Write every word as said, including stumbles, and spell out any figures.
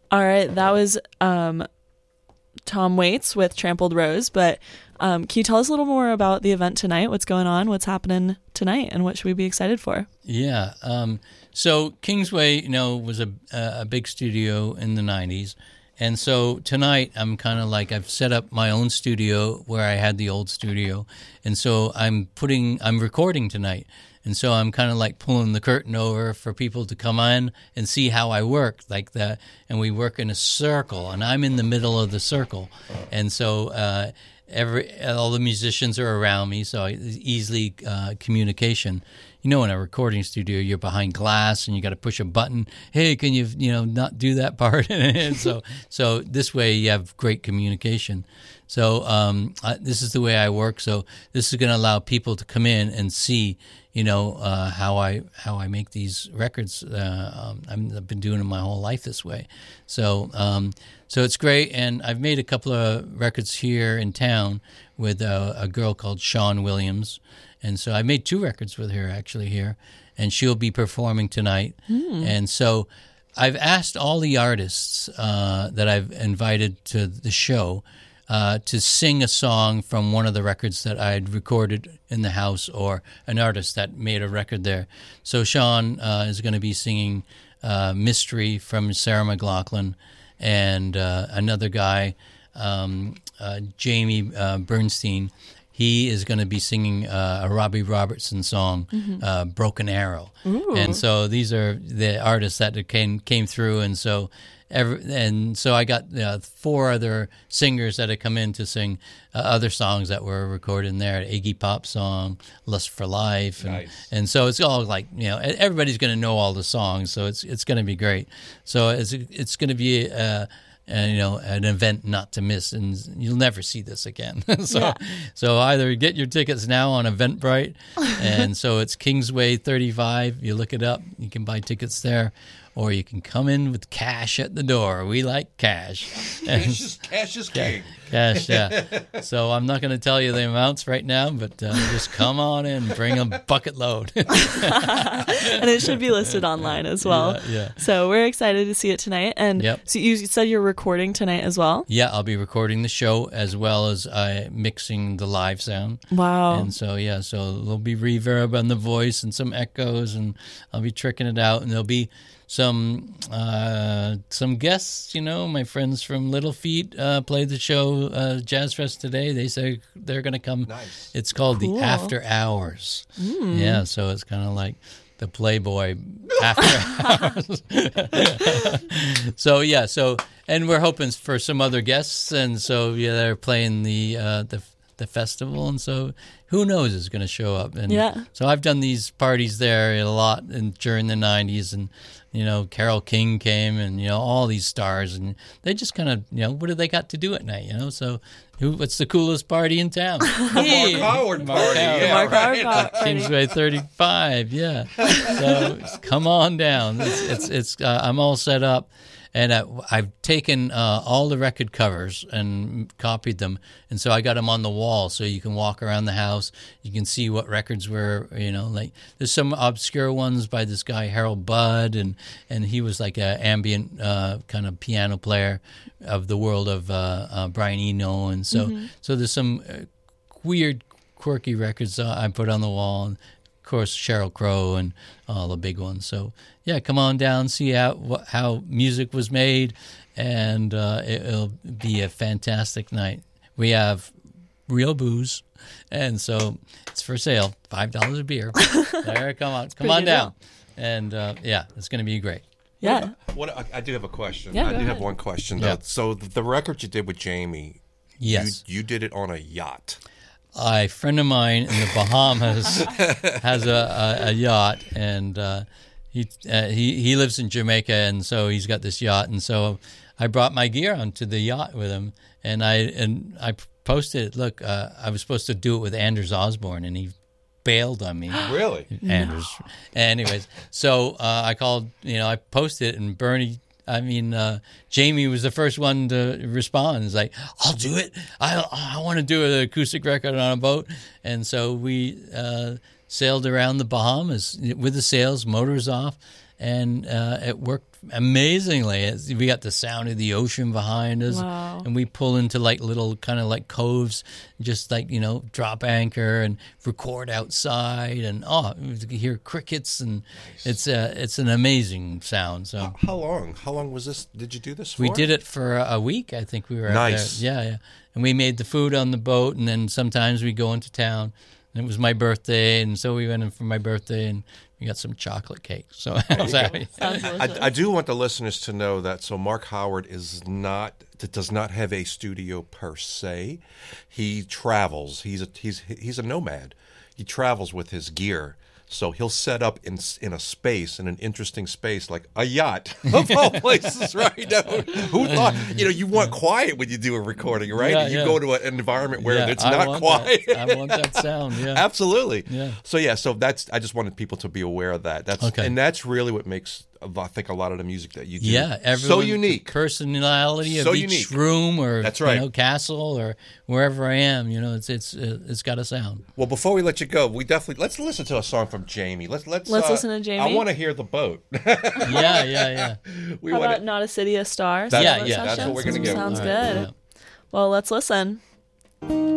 All right, that was um, Tom Waits with Trampled Rose. But um, can you tell us a little more about the event tonight? What's going on? What's happening tonight? And what should we be excited for? Yeah. Um, so Kingsway, you know, was a, a big studio in the nineties. And so tonight I'm kind of like I've set up my own studio where I had the old studio. And so I'm putting, I'm recording tonight. And so I'm kind of like pulling the curtain over for people to come in and see how I work like that. And we work in a circle, and I'm in the middle of the circle. And so uh, every all the musicians are around me, so it's easily uh, communication. You know, in a recording studio, you're behind glass and you got to push a button. Hey, can you, you know, not do that part? And so, so this way you have great communication. So um, I, this is the way I work. So this is going to allow people to come in and see, you know, uh, how I how I make these records. Uh, um, I'm, I've been doing it my whole life this way. So um, so it's great. And I've made a couple of records here in town with a, a girl called Sean Williams. And so I made two records with her actually here, and she'll be performing tonight. Mm. And so I've asked all the artists uh, that I've invited to the show uh, to sing a song from one of the records that I had recorded in the house, or an artist that made a record there. So Sean uh, is going to be singing uh, Mystery from Sarah McLachlan, and uh, another guy, um, uh, Jamie uh, Bernstein, he is going to be singing uh, a Robbie Robertson song, mm-hmm. uh, Broken Arrow. Ooh. And so these are the artists that came came through. And so every, and so I got uh, four other singers that had come in to sing uh, other songs that were recorded in there, Iggy Pop song, Lust for Life. And, nice. And so it's all like, you know, everybody's going to know all the songs. So it's it's going to be great. So it's, it's going to be uh, And, you know, an event not to miss, and you'll never see this again. so, yeah. so either get your tickets now on Eventbrite, and so it's Kingsway thirty-five. You look it up, you can buy tickets there, or you can come in with cash at the door. We like cash. Cash is, cash is king. Cash, yeah. So I'm not going to tell you the amounts right now, but uh, just come on in, bring a bucket load. And it should be listed online as well. Yeah, yeah. So we're excited to see it tonight. And yep. So you said you're recording tonight as well? Yeah, I'll be recording the show as well as uh, mixing the live sound. Wow. And so, yeah, so there'll be reverb on the voice and some echoes, and I'll be tricking it out, and there'll be some uh, some guests, you know, my friends from Little Feat uh, played the show, uh, Jazz Fest today. They say they're going to come. Nice. It's called Cool. the After Hours. Mm. Yeah, so it's kind of like the Playboy After Hours. So, yeah, so, and we're hoping for some other guests, and so, yeah, they're playing the uh, the the festival, and so who knows is going to show up. And yeah. So I've done these parties there a lot in, during the nineties, and you know, Carole King came, and you know, all these stars, and they just kind of, you know, what do they got to do at night, you know? So, who? What's the coolest party in town? Hey, Mark Howard Mark party, Howard. yeah, Mark right. Howard party. Kingsway thirty-five, yeah. So come on down. It's it's, it's uh, I'm all set up. And I, I've taken uh, all the record covers and copied them, and so I got them on the wall, so you can walk around the house. You can see what records were, you know, like there's some obscure ones by this guy Harold Budd, and, and he was like an ambient uh, kind of piano player of the world of uh, uh, Brian Eno, and so mm-hmm. so there's some uh, weird, quirky records uh, I put on the wall. And, of course, Sheryl Crow and all the big ones. So, yeah, come on down, see how how music was made, and uh, it, it'll be a fantastic night. We have real booze, and so it's for sale, five dollars a beer. There, come on, come on down, and uh, yeah, it's going to be great. Yeah. What, what I do have a question. Yeah, I do ahead. have one question though. Yeah. So the, the record you did with Jamie, Yes, you, you did it on a yacht. a friend of mine in the Bahamas has a, a, a yacht, and uh, he uh, he he lives in Jamaica, and so he's got this yacht, and so I brought my gear onto the yacht with him, and I and I posted it. Look, uh, I was supposed to do it with Anders Osborne, and he bailed on me. Really? Anders. Anyways, so uh, I called, you know, I posted it, and Bernie. I mean, uh, Jamie was the first one to respond. It's like, I'll do it. I I want to do an acoustic record on a boat. And so we uh, sailed around the Bahamas with the sails, motors off, and uh, it worked amazingly. It's, we got the sound of the ocean behind us, Wow. and we pull into like little kind of like coves, just like, you know, drop anchor and record outside, and oh, you can hear crickets, and it's uh, it's an amazing sound. So How long? How long was this? Did you do this for? we did it for a week. I think we were out Nice. there. Yeah, yeah. And we made the food on the boat, and then sometimes we go into town. And it was my birthday, and so we went in for my birthday, and we got some chocolate cake. So I was happy. Sounds delicious. I, I do want the listeners to know that. So Mark Howard is not does not have a studio per se. He travels. He's a he's he's a nomad. He travels with his gear. So he'll set up in in a space, in an interesting space, like a yacht of all places, right? Now, who thought? You know, you want quiet when you do a recording, right? Yeah, you yeah. go to an environment where Yeah, it's I not want quiet. That. I want that sound. Yeah. Absolutely. Yeah. So yeah, so that's I just wanted people to be aware of that. That's Okay. and that's really what makes I think a lot of the music that you do Yeah, so everyone, unique. The personality of So each unique. room, or That's right. you know, castle, or wherever I am, you know, it's it's uh, it's got a sound. Well, before we let you go, we definitely let's listen to a song from Jamie. Let's let's Let's uh, listen to Jamie. I want to hear the boat. Yeah, yeah, yeah. we How wanna- about Not a City of Stars? That's- Yeah, That yeah, sounds that's what we're gonna good? go. Sounds All right, good. yeah. Well, let's listen.